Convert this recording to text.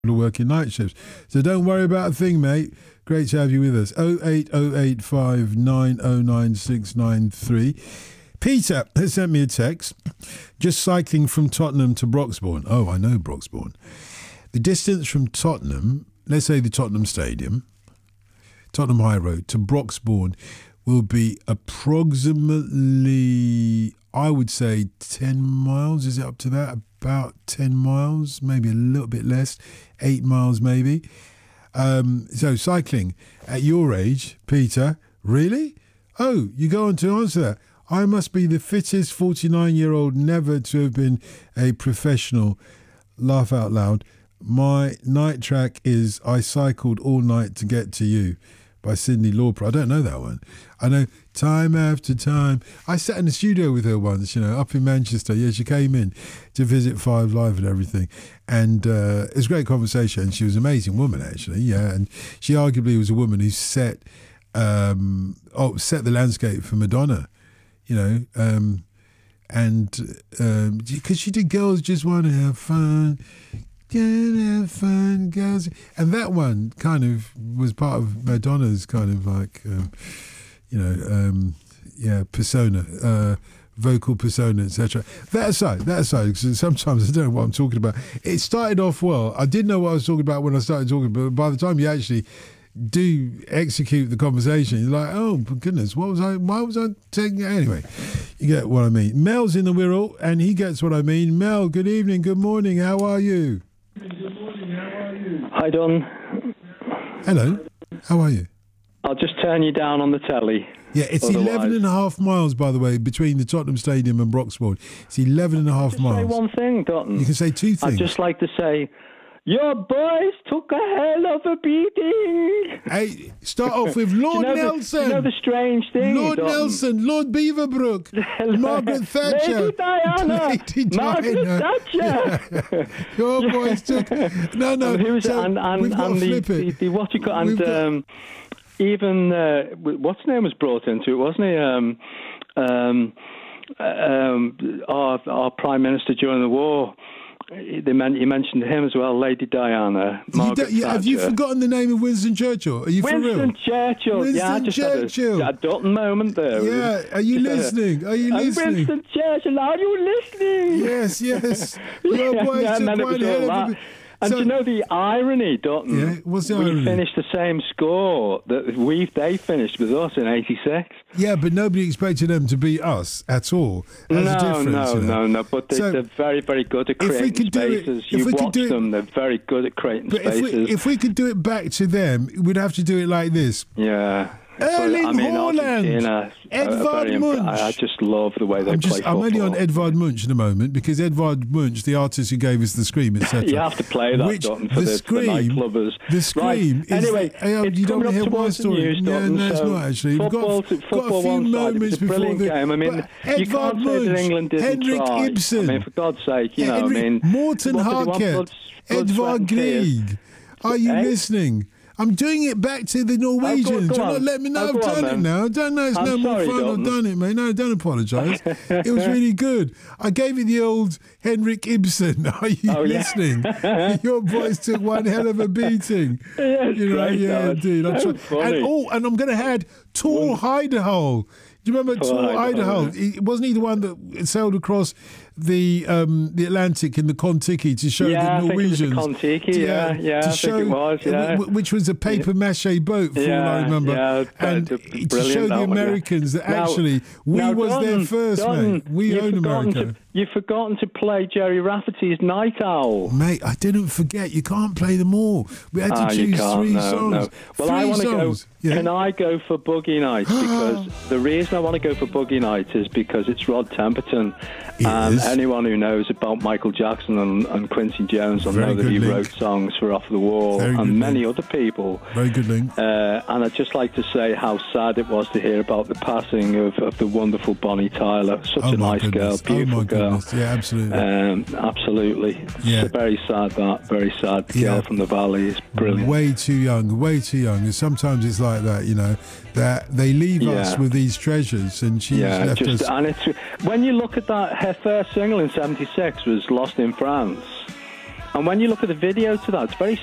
working night shifts. So don't worry about a thing, mate. Great to have you with us. 08085909693. Peter has sent me a text. Just cycling from Tottenham to Broxbourne. Oh, I know Broxbourne. The distance from Tottenham, let's say the Tottenham Stadium, Tottenham High Road to Broxbourne will be approximately, I would say, 10 miles. Is it up to that? About 10 miles, maybe a little bit less, 8 miles maybe. So cycling at your age, Peter, really? Oh, you go on to answer that. I must be the fittest 49-year-old never to have been a professional. Laugh out loud. My night track is I cycled all night to get to you by Cyndi Lauper. I don't know that one. I know Time After Time. I sat in the studio with her once, up in Manchester. Yeah, she came in to visit Five Live and everything. And it was a great conversation. She was an amazing woman, actually. Yeah, and she arguably was a woman who set the landscape for Madonna, because she did Girls Just Want to Have Fun. Gonna have fun, girls. And that one kind of was part of Madonna's kind of like, persona, vocal persona, etc. That aside, because sometimes I don't know what I'm talking about. It started off well. I didn't know what I was talking about when I started talking, but by the time you actually do execute the conversation, you're like, oh, goodness, why was I taking it? Anyway, you get what I mean. Mel's in the Wirral, and he gets what I mean. Mel, good evening, good morning, how are you? Hi, Don. Hello. How are you? I'll just turn you down on the telly. Yeah, it's 11 and a half miles, by the way, between the Tottenham Stadium and Broxbourne. It's 11 and a half miles. Say one thing, Dotton. You can say two things. I'd just like to say, your boys took a hell of a beating. Hey, start off with Lord Nelson. You know the strange thing, Lord Dotton? Nelson, Lord Beaverbrook, Margaret Thatcher. Lady Diana. Lady Margaret Diana. Thatcher. Yeah. Your boys took... No. And who's so and we've got to flip it. The what you got, and even what's name was brought into it, wasn't he? Our Prime Minister during the war. You mentioned him as well, Lady Diana. Have you forgotten the name of Winston Churchill? Are you for real? Winston Churchill. Winston Churchill. Had a Dutton moment there. Yeah, are you listening? Are you listening? Winston Churchill, are you listening? Yes. Your boys took one hell of a... And you know the irony, Dutton? Yeah, what's the irony? We finished the same score that they finished with us in '86. Yeah, but nobody expected them to beat us at all. No. But they're very, very good at creating spaces. You watch them; they're very good at creating spaces. If we could do it back to them, we'd have to do it like this. Yeah. Erling Haaland, Edvard Munch. I just love the way they play football. I'm only on Edvard Munch in a moment because Edvard Munch, the artist who gave us the Scream, etc. You have to play that, Dotton, for the nightclubbers. The Scream. Right. Anyway, you don't want to hear my story. No, it's not actually. We've got a few moments before the game. I mean, you can't say that England didn't Henrik try. Ibsen. I mean, for God's sake, Morten Harket, Edvard Grieg. Are you listening? I'm doing it back to the Norwegians. Do you not let me know I've done it now? I don't know. It's no more fun. I've done it, mate. No, don't apologise. It was really good. I gave it the old Henrik Ibsen. Are you listening? Your boys took one hell of a beating. Indeed. And I'm going to add Thor Heyerdahl. Do you remember Thor Heyerdahl? Wasn't he the one that sailed across the Atlantic in the Kon-Tiki to show the Norwegians? I think it was. Which was a paper mache boat, for all I remember. And to show the Americans that actually we was there first, mate. We own America. You've forgotten to play Jerry Rafferty's Night Owl. Mate, I didn't forget. You can't play them all. We had to choose three songs. No. Well, I want to go. Yeah. Can I go for Boogie Nights? Because the reason I want to go for Boogie Nights is because it's Rod Temperton. And anyone who knows about Michael Jackson and Quincy Jones will know that he wrote songs for Off the Wall and many other people. Very good link. And I'd just like to say how sad it was to hear about the passing of the wonderful Bonnie Tyler. Such a nice girl, beautiful girl. Yeah, absolutely. Absolutely. Yeah. It's very sad, that. Very sad. Girl from the Valley is brilliant. Way too young. And sometimes it's like that, that they leave us with these treasures, and she's left us. And it's when you look at that, her first single in '76 was "Lost in France," And when you look at the video to that, it's very